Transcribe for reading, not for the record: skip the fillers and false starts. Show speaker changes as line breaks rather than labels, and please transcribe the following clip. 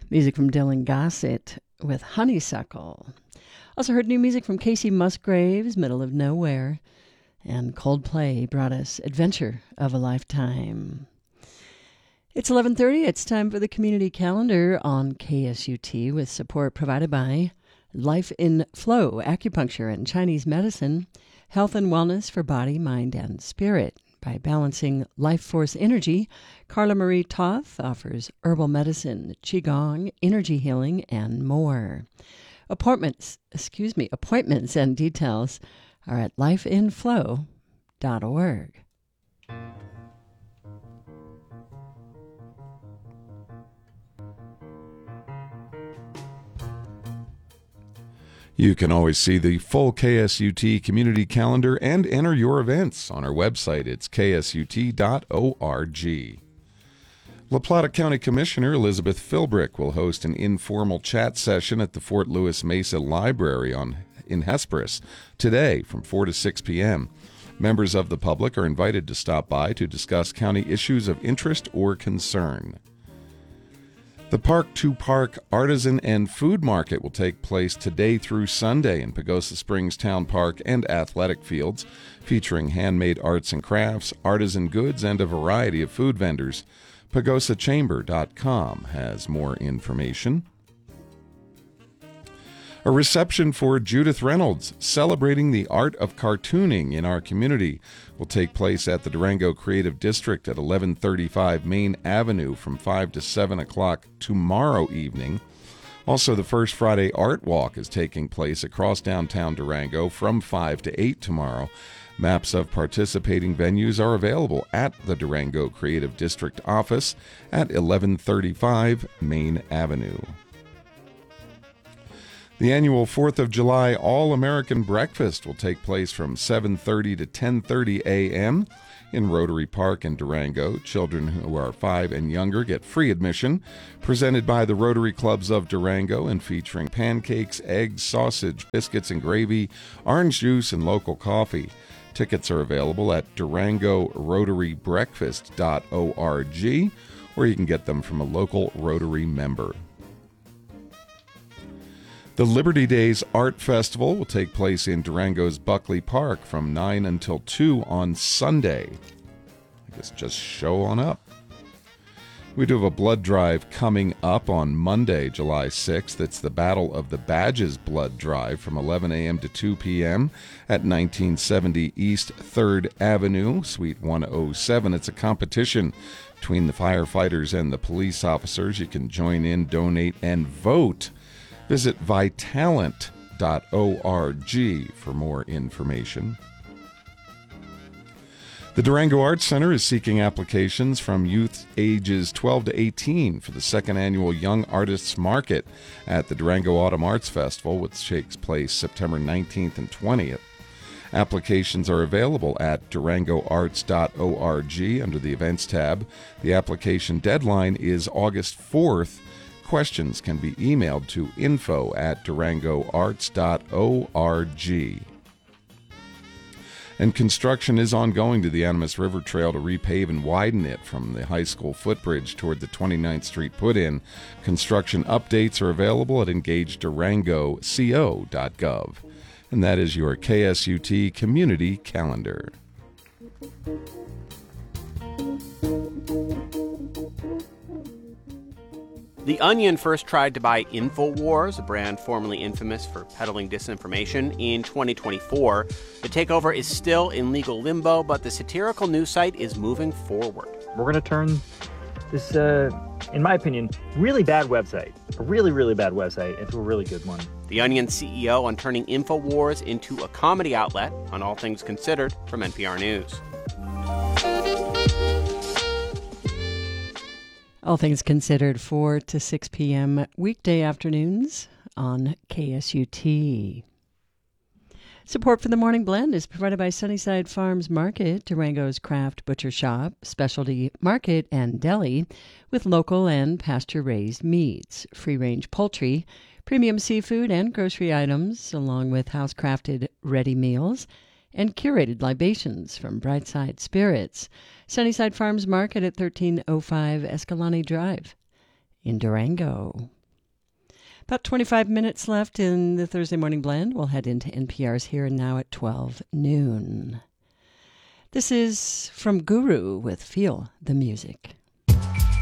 Music from Dylan Gossett with Honeysuckle. Also heard new music from Casey Musgraves, Middle of Nowhere. And Coldplay brought us Adventure of a Lifetime. It's 11:30. It's time for the community calendar on KSUT with support provided by Life in Flow, Acupuncture and Chinese Medicine, Health and Wellness for Body, Mind, and Spirit. By balancing life force energy, Carla Marie Toth offers herbal medicine, qigong, energy healing, and more. Appointments and details are at lifeinflow.org.
You can always see the full KSUT community calendar and enter your events on our website. It's ksut.org. La Plata County Commissioner Elizabeth Philbrick will host an informal chat session at the Fort Lewis Mesa Library in Hesperus today from 4 to 6 p.m. Members of the public are invited to stop by to discuss county issues of interest or concern. The Park to Park Artisan and Food Market will take place today through Sunday in Pagosa Springs Town Park and athletic fields, featuring handmade arts and crafts, artisan goods, and a variety of food vendors. PagosaChamber.com has more information. A reception for Judith Reynolds, celebrating the art of cartooning in our community, will take place at the Durango Creative District at 1135 Main Avenue from 5 to 7 o'clock tomorrow evening. Also, the First Friday Art Walk is taking place across downtown Durango from 5 to 8 tomorrow. Maps of participating venues are available at the Durango Creative District office at 1135 Main Avenue. The annual 4th of July All-American Breakfast will take place from 7:30 to 10:30 a.m. in Rotary Park in Durango. Children who are 5 and younger get free admission, presented by the Rotary Clubs of Durango and featuring pancakes, eggs, sausage, biscuits and gravy, orange juice, and local coffee. Tickets are available at DurangoRotaryBreakfast.org, or you can get them from a local Rotary member. The Liberty Days Art Festival will take place in Durango's Buckley Park from 9 until 2 on Sunday. I guess just show on up. We do have a blood drive coming up on Monday, July 6th. It's the Battle of the Badges blood drive from 11 a.m. to 2 p.m. at 1970 East 3rd Avenue, Suite 107. It's a competition between the firefighters and the police officers. You can join in, donate, and vote. Visit vitalent.org for more information. The Durango Arts Center is seeking applications from youth ages 12 to 18 for the second annual Young Artists Market at the Durango Autumn Arts Festival, which takes place September 19th and 20th. Applications are available at durangoarts.org under the Events tab. The application deadline is August 4th. Questions can be emailed to info@durangoarts.org. And construction is ongoing to the Animas River Trail to repave and widen it from the high school footbridge toward the 29th Street put-in. Construction updates are available at engagedurangoco.gov. And that is your KSUT Community Calendar.
The Onion first tried to buy InfoWars, a brand formerly infamous for peddling disinformation, in 2024. The takeover is still in legal limbo, but the satirical news site is moving forward.
We're going to turn this, in my opinion, really bad website, a really, really bad website, into a really good one.
The Onion CEO on turning InfoWars into a comedy outlet on All Things Considered from NPR News.
All Things Considered, 4 to 6 p.m. weekday afternoons on KSUT. Support for the Morning Blend is provided by Sunnyside Farms Market, Durango's craft butcher shop, specialty market, and deli, with local and pasture-raised meats, free-range poultry, premium seafood and grocery items, along with house-crafted ready meals, and curated libations from Brightside Spirits. Sunnyside Farms Market at 1305 Escalante Drive in Durango. About 25 minutes left in the Thursday Morning Blend. We'll head into NPR's Here and Now at 12 noon. This is from Guru with Feel the Music.